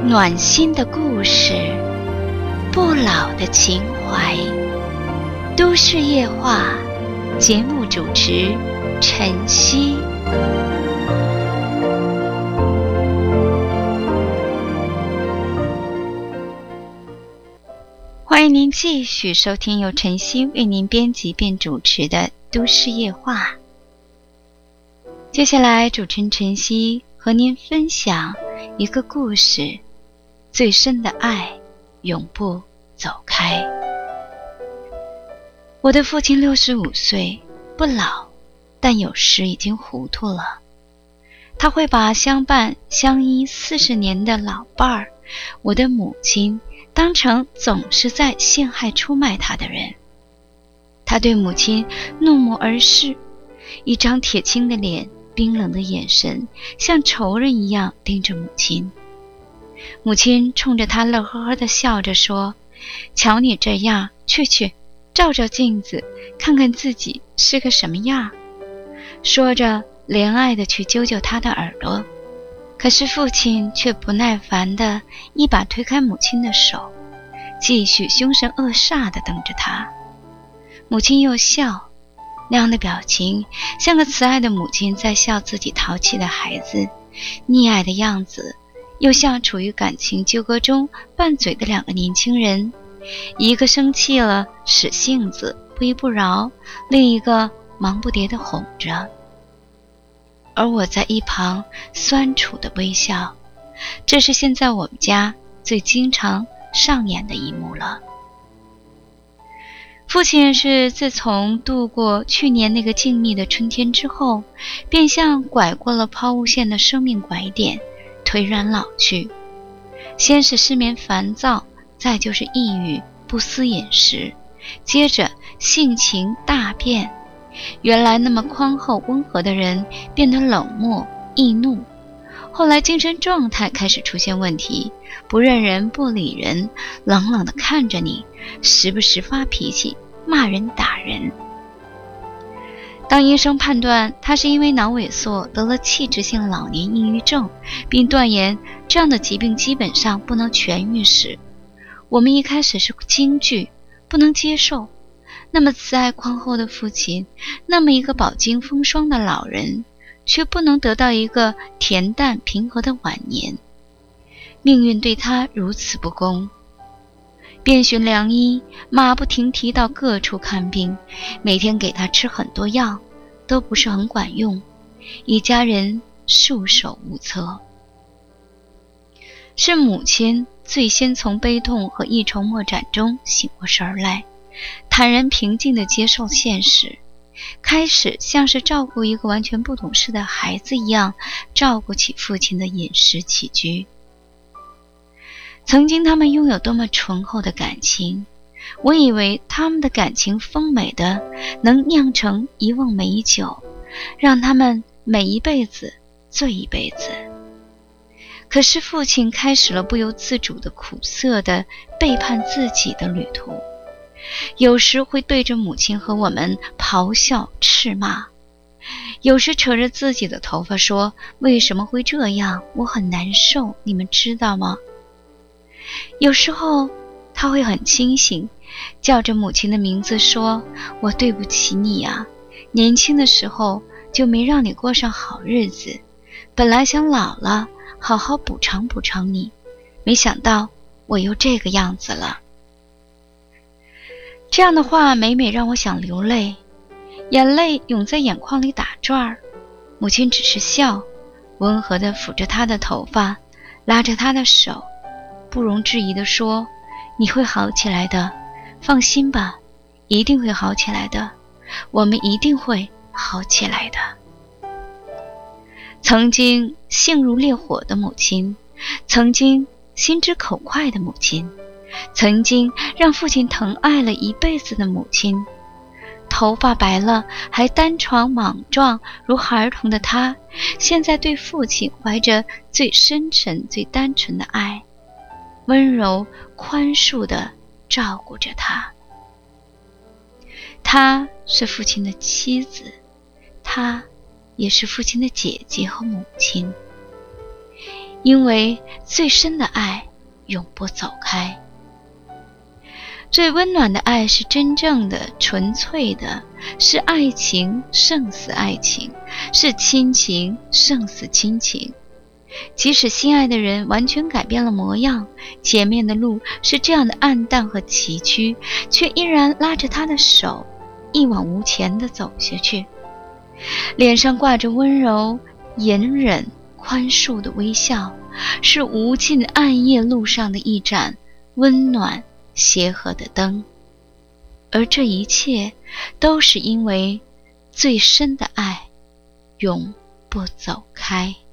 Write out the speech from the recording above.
暖心的故事，不老的情怀。都市夜话，节目主持晨曦。欢迎您继续收听由晨曦为您编辑并主持的都市夜话。接下来主持人晨曦和您分享一个故事，最深的爱永不走开。我的父亲65岁，不老，但有时已经糊涂了。他会把相伴相依40年的老伴儿，我的母亲，当成总是在陷害出卖他的人。他对母亲怒目而视，一张铁青的脸，冰冷的眼神，像仇人一样盯着母亲。母亲冲着他乐呵呵地笑着说：瞧你这样，去照照镜子，看看自己是个什么样。说着怜爱地去揪揪他的耳朵，可是父亲却不耐烦地一把推开母亲的手，继续凶神恶煞地瞪着他。母亲又笑，那样的表情像个慈爱的母亲在笑自己淘气的孩子，溺爱的样子又像处于感情纠葛中拌嘴的两个年轻人，一个生气了使性子不依不饶，另一个忙不迭地哄着。而我在一旁酸楚的微笑，这是现在我们家最经常上演的一幕了。父亲是自从度过去年那个静谧的春天之后，便像拐过了抛物线的生命拐点，颓然老去。先是失眠烦躁，再就是抑郁不思饮食，接着性情大变，原来那么宽厚温和的人变得冷漠易怒，后来精神状态开始出现问题，不认人不理人，冷冷地看着你，时不时发脾气骂人打人。当医生判断他是因为脑萎缩得了器质性老年抑郁症，并断言这样的疾病基本上不能痊愈时，我们一开始是惊惧不能接受。那么慈爱宽厚的父亲，那么一个饱经风霜的老人，却不能得到一个恬淡平和的晚年。命运对他如此不公，遍寻良医，马不停蹄到各处看病，每天给他吃很多药，都不是很管用，一家人束手无策。是母亲最先从悲痛和一筹莫展中醒过神来，坦然平静地接受现实，开始像是照顾一个完全不懂事的孩子一样照顾起父亲的饮食起居。曾经他们拥有多么醇厚的感情，我以为他们的感情丰美的能酿成一瓮美酒，让他们每一辈子醉一辈子。可是父亲开始了不由自主的苦涩的背叛自己的旅途，有时会对着母亲和我们咆哮斥骂，有时扯着自己的头发说：为什么会这样，我很难受，你们知道吗？有时候他会很清醒，叫着母亲的名字说：我对不起你啊，年轻的时候就没让你过上好日子，本来想老了好好补偿补偿你，没想到我又这个样子了。这样的话每每让我想流泪，眼泪涌在眼眶里打转儿。母亲只是笑，温和地抚着他的头发，拉着他的手，不容置疑地说：你会好起来的，放心吧，一定会好起来的，我们一定会好起来的。曾经性如烈火的母亲，曾经心直口快的母亲，曾经让父亲疼爱了一辈子的母亲，头发白了还单床莽撞如孩童的她，现在对父亲怀着最深沉最单纯的爱，温柔宽恕地照顾着他。她是父亲的妻子，她也是父亲的姐姐和母亲。 因为最深的爱永不走开。最温暖的爱是真正的、纯粹的，是爱情胜似爱情，是亲情胜似亲情。即使心爱的人完全改变了模样，前面的路是这样的暗淡和崎岖，却依然拉着他的手，一往无前地走下去，脸上挂着温柔、隐忍、宽恕的微笑，是无尽暗夜路上的一盏温暖协和的灯。而这一切都是因为最深的爱永不走开。